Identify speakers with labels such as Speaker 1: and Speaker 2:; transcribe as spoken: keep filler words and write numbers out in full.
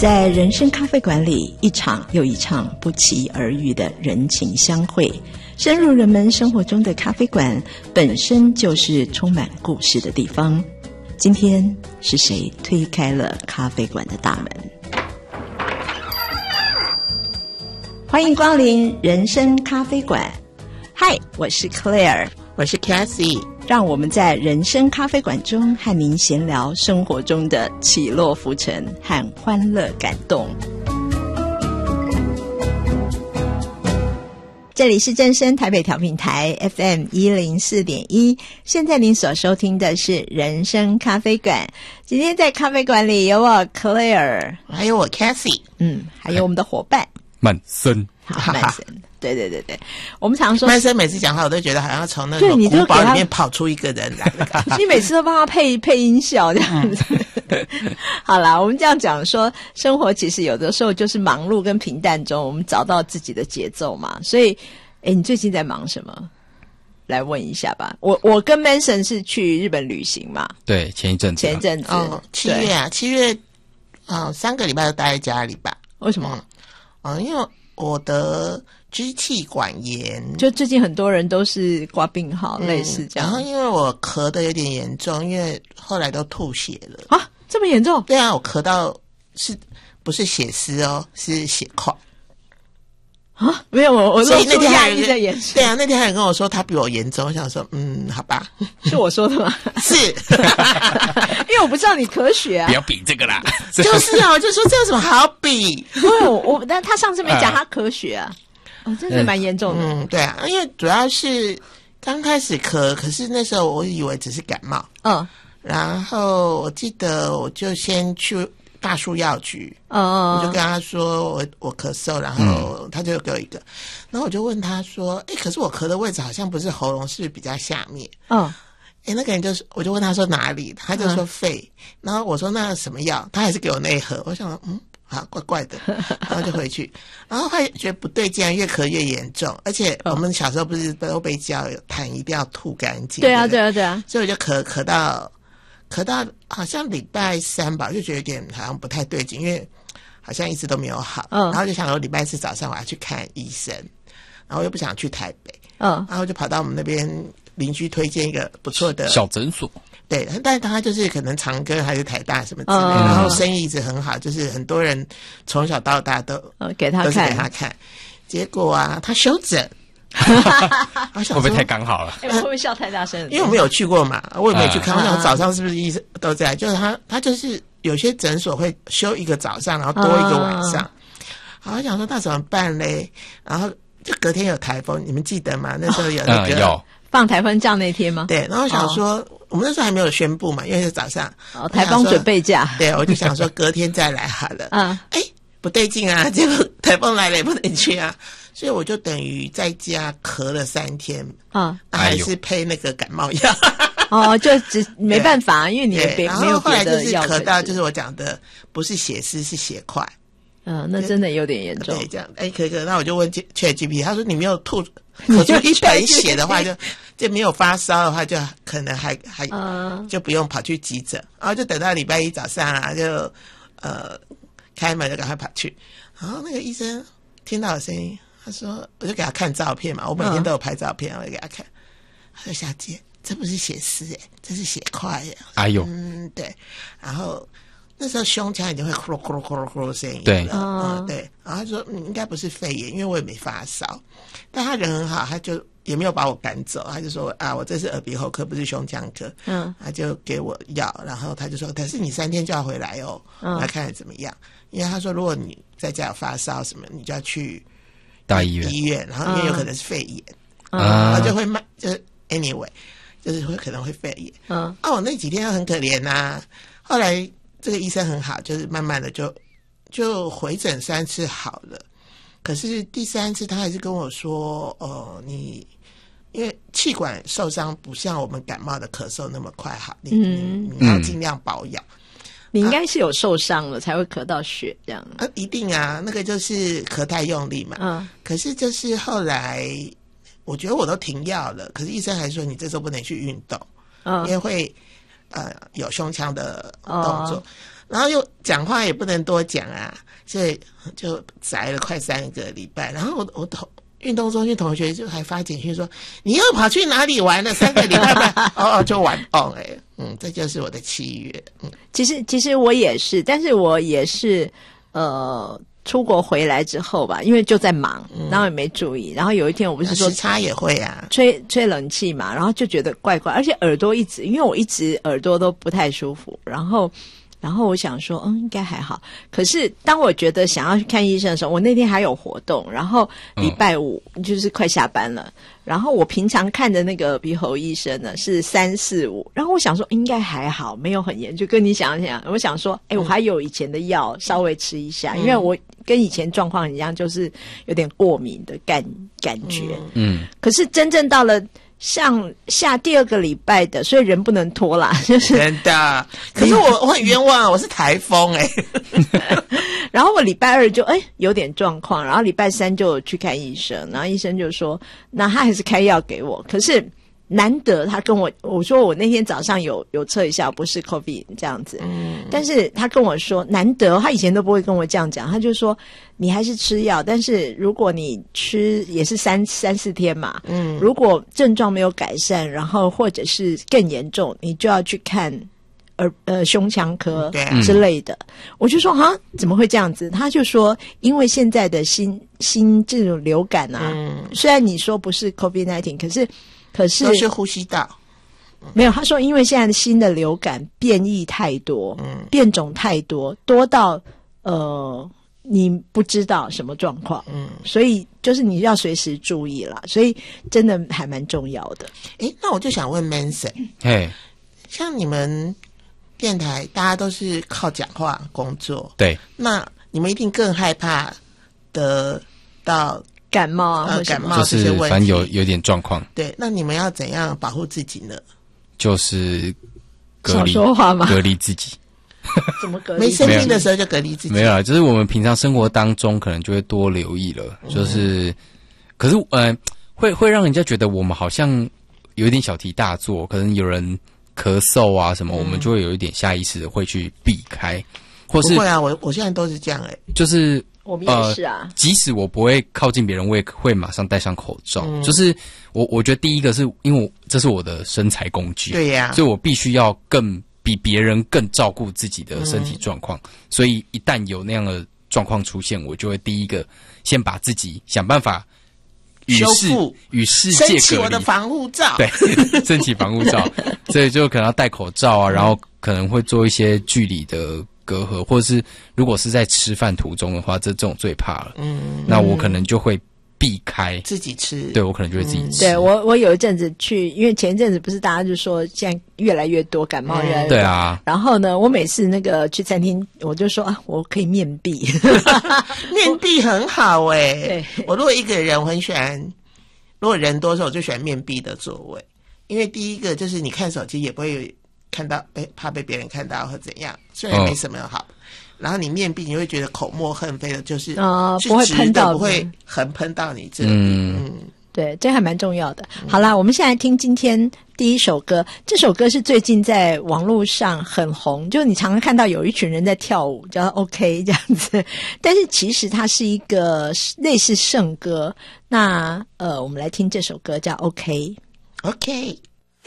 Speaker 1: 在人生咖啡馆里，一场又一场不期而遇的人情相会，深入人们生活中的咖啡馆本身就是充满故事的地方。今天是谁推开了咖啡馆的大门？欢迎光临人生咖啡馆。嗨，我是 Claire，
Speaker 2: 我是 Cassie，
Speaker 1: 让我们在人生咖啡馆中和您闲聊生活中的起落浮沉和欢乐感动。这里是正声台北调频台 F M 一零四点一，现在您所收听的是人生咖啡馆。今天在咖啡馆里有我 Claire，
Speaker 2: 还有我 Cassie，
Speaker 1: 嗯，还有我们的伙伴
Speaker 3: 曼森。
Speaker 1: 好，曼森，对对对对，我们常说
Speaker 2: 曼森每次讲话，我都觉得好像从那个古堡里面跑出一个人来的感觉。
Speaker 1: 你每次都帮他配配音效这样子。好啦，我们这样讲说，生活其实有的时候就是忙碌跟平淡中，我们找到自己的节奏嘛。所以，哎，你最近在忙什么？来问一下吧。我我跟 Manson 是去日本旅行嘛？
Speaker 3: 对，前一阵子、啊，
Speaker 1: 前一阵子，
Speaker 2: 哦，七月啊，七月，啊、呃，三个礼拜都待在家里吧？
Speaker 1: 为什么？
Speaker 2: 嗯，嗯因为我的支气管炎，
Speaker 1: 就最近很多人都是挂病号，嗯、类似这样。
Speaker 2: 然后因为我咳得有点严重，因为后来都吐血了
Speaker 1: 啊，这么严重？
Speaker 2: 对啊，我咳到是不是血丝哦，是血块。
Speaker 1: 啊，没有，我我
Speaker 2: 所以那天还
Speaker 1: 有在眼神。
Speaker 2: 对啊，那天还有跟我说他比我严重，我想说，嗯，好吧，
Speaker 1: 是我说的吗？
Speaker 2: 是，
Speaker 1: 因为我不知道你咳血啊。
Speaker 3: 不要比这个啦。
Speaker 2: 就是啊，我就说这有什么好比？
Speaker 1: 我我，但他上次没讲他咳血啊，哦，真的蛮严重的。
Speaker 2: 嗯，对啊，因为主要是刚开始咳，可是那时候我以为只是感冒，
Speaker 1: 嗯，
Speaker 2: 然后我记得我就先去大树药局，
Speaker 1: 嗯，
Speaker 2: 我就跟他说我我咳嗽，然后他就给我一个，然后我就问他说，哎，可是我咳的位置好像不是喉咙，是比较下面，
Speaker 1: 嗯。
Speaker 2: 哎，那个人就是，我就问他说哪里，他就说肺，嗯、然后我说那什么药，他还是给我那一盒，我想嗯，好怪怪的，然后就回去，然后后来觉得不对劲，越咳越严重，而且我们小时候不是都被教痰一定要吐干净，
Speaker 1: 对啊对啊对啊，
Speaker 2: 所以我就咳咳到咳到好像礼拜三吧，就觉得有点好像不太对劲，因为好像一直都没有好，嗯，然后就想说礼拜四早上我要去看医生，然后又不想去台北，嗯，然后就跑到我们那边。邻居推荐一个不错的
Speaker 3: 小诊所，
Speaker 2: 对，但是他就是可能长庚还是台大什么之类的，嗯、然后生意一直很好，就是很多人从小到大都、
Speaker 1: 哦、给他看，
Speaker 2: 都是给他看。结果啊，他休诊，
Speaker 3: 会不会太刚好了？
Speaker 1: 欸、我会不会笑太大声？
Speaker 2: 因为我没有去过嘛，我也没有去看。
Speaker 1: 嗯、
Speaker 2: 我想早上是不是医生都在？就是他，他就是有些诊所会休一个早上，然后多一个晚上。嗯、好，我想说那怎么办嘞？然后就隔天有台风，你们记得吗？那时候有那个。
Speaker 3: 嗯有
Speaker 1: 放台风假那天吗？
Speaker 2: 对，然后想说、哦、我们那时候还没有宣布嘛，因为是早上。
Speaker 1: 哦，台风准备假。
Speaker 2: 对，我就想说隔天再来好了。
Speaker 1: 嗯，哎，
Speaker 2: 不对劲啊！结果台风来了也不能去啊，所以我就等于在家咳了三天。啊、嗯，还是配那个感冒药。
Speaker 1: 哦，就只没办法，因为你也别没有别的药。
Speaker 2: 后来就是咳到，就是我讲的，不是血丝是血块。
Speaker 1: 嗯，那真的有点严重。
Speaker 2: 对，这样，哎，可可，那我就问 ChatGPT， 他说你没有吐吐出一盆血的话就，就就没有发烧的话，就可能还还、嗯、就不用跑去急诊，然后就等到礼拜一早上啊，就呃开门就赶快跑去，然后那个医生听到我声音，他说我就给他看照片嘛，我每天都有拍照片，嗯、我就给他看，他说小姐，这不是血丝哎，这是血块耶。
Speaker 3: 哎呦，
Speaker 2: 嗯，对，然后。那时候胸腔已经会呼噜呼噜呼噜呼噜声音了，
Speaker 3: 对，
Speaker 2: 嗯，对。然后他说，嗯，应该不是肺炎，因为我也没发烧。但他人很好，他就也没有把我赶走，他就说啊，我这是耳鼻喉科，不是胸腔科。嗯，他就给我药，然后他就说，可是你三天就要回来哦，嗯、来看怎么样。因为他说，如果你在家有发烧什么，你就要去
Speaker 3: 大医院，
Speaker 2: 医院，然后因为有可能是肺炎，
Speaker 3: 嗯，
Speaker 2: 然后就会慢，就是 anyway， 就是会可能会肺炎。嗯，哦，那几天很可怜呐、啊，后来。这个医生很好，就是慢慢的就就回诊三次好了，可是第三次他还是跟我说，呃，你因为气管受伤不像我们感冒的咳嗽那么快好，你、嗯、你, 你要尽量保养。
Speaker 1: 你应该是有受伤了、啊、才会咳到血这样。
Speaker 2: 啊，一定啊，那个就是咳太用力嘛。嗯，可是就是后来我觉得我都停药了，可是医生还说你这时候不能去运动，嗯，因为会。呃，有胸腔的动作，哦、 然后又讲话也不能多讲啊，所以就宅了快三个礼拜。然后我我同运动中心同学就还发简讯说：“你又跑去哪里玩了？三个礼拜半？”哦哦，就玩哦，哎，嗯，这就是我的七月。嗯，
Speaker 1: 其实其实我也是，但是我也是呃。出国回来之后吧，因为就在忙，然后也没注意。然后有一天我不是说
Speaker 2: 时差也会啊，
Speaker 1: 吹吹冷气嘛，然后就觉得怪怪，而且耳朵一直，因为我一直耳朵都不太舒服，然后。然后我想说，嗯，应该还好。可是当我觉得想要去看医生的时候，我那天还有活动，然后礼拜五就是快下班了。嗯、然后我平常看的那个鼻喉医生呢是三四五，然后我想说应该还好，没有很严，就跟你想想，我想说，哎，我还有以前的药稍微吃一下，嗯、因为我跟以前状况一样，就是有点过敏的感感觉。
Speaker 3: 嗯，
Speaker 1: 可是真正到了。上下第二个礼拜的，所以人不能拖啦，就是
Speaker 2: 真的。可是我我很冤枉，我是台风哎、欸。
Speaker 1: 然后我礼拜二就哎有点状况，然后礼拜三就去看医生，然后医生就说，那他还是开药给我，可是难得他跟我我说我那天早上有有测一下，不是 COVID 这样子，嗯，但是他跟我说难得，他以前都不会跟我这样讲，他就说你还是吃药，但是如果你吃也是三三四天嘛，嗯，如果症状没有改善，然后或者是更严重，你就要去看耳呃胸腔科之类的。嗯、我就说哈怎么会这样子？他就说因为现在的新新这种流感啊，嗯、虽然你说不是 COVID 十九， 可是可是
Speaker 2: 都是呼吸道。
Speaker 1: 没有，他说因为现在的新的流感变异太多，嗯，变种太多，多到呃你不知道什么状况，嗯，所以就是你要随时注意啦，所以真的还蛮重要的。
Speaker 2: 诶，那我就想问 Manson，
Speaker 3: 嘿，
Speaker 2: 像你们电台大家都是靠讲话工作，
Speaker 3: 对，
Speaker 2: 那你们一定更害怕得到
Speaker 1: 感冒啊，
Speaker 2: 呃、
Speaker 1: 或
Speaker 2: 感冒这些问题，
Speaker 3: 就是反正有有点状况。
Speaker 2: 对，那你们要怎样保护自己呢？
Speaker 3: 就是隔离，
Speaker 1: 少说话吗？
Speaker 3: 隔离自己。
Speaker 1: 怎么隔离？
Speaker 2: 没生病的时候就隔离自己。
Speaker 3: 没有啦，就是我们平常生活当中可能就会多留意了。就是，嗯、可是呃，会会让人家觉得我们好像有一点小题大做，可能有人咳嗽啊什么，嗯、我们就会有一点下意识的会去避开，或是
Speaker 2: 不会啊，我我现在都是这样哎、欸，
Speaker 3: 就是
Speaker 1: 我们也是啊、
Speaker 3: 呃。即使我不会靠近别人，我也会马上戴上口罩。嗯、就是我我觉得第一个是因为我这是我的生财工具，
Speaker 2: 对呀、啊，
Speaker 3: 所以我必须要更。比别人更照顾自己的身体状况，嗯、所以一旦有那样的状况出现，我就会第一个先把自己想办法与世与世界隔离，
Speaker 2: 升起我的防护罩，
Speaker 3: 对，升起防护罩，所以就可能要戴口罩啊，然后可能会做一些距离的隔阂，或者是如果是在吃饭途中的话，这这种最怕了，嗯，那我可能就会。避开
Speaker 2: 自己吃，
Speaker 3: 对我可能就会自己吃。
Speaker 1: 嗯、对我，我有一阵子去，因为前一阵子不是大家就说现在越来越多感冒人、嗯，
Speaker 3: 对啊。
Speaker 1: 然后呢，我每次那个去餐厅，我就说啊，我可以面壁，
Speaker 2: 面壁很好哎、欸。
Speaker 1: 对，
Speaker 2: 我如果一个人，我很喜欢，如果人多的时候，我就喜欢面壁的座位，因为第一个就是你看手机也不会看到被怕被别人看到或怎样，虽然没什么好。哦，然后你面壁，你会觉得口沫横飞的，就是
Speaker 1: 啊、呃，不会喷到，
Speaker 2: 不会横喷到你这里。
Speaker 3: 嗯，
Speaker 2: 嗯
Speaker 1: 对，这还蛮重要的。好啦，我们现在听今天第一首歌，这首歌是最近在网络上很红，就是你常常看到有一群人在跳舞，叫 OK 这样子。但是其实它是一个类似圣歌。那呃，我们来听这首歌叫 OK。
Speaker 2: OK。